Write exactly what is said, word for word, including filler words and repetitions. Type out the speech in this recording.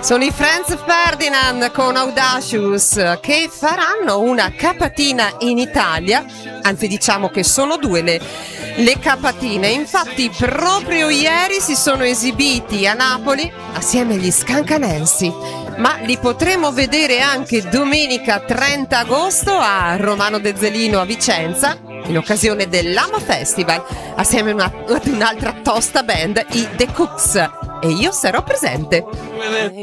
Sono i Franz Ferdinand con Audacious che faranno una capatina in Italia, anzi diciamo che sono due le, le capatine, infatti proprio ieri si sono esibiti a Napoli assieme agli Scancanensi, ma li potremo vedere anche domenica trenta agosto a Romano De Zelino a Vicenza in occasione dell'Ama Festival assieme a una, ad un'altra tosta band, i The Cooks, e io sarò presente.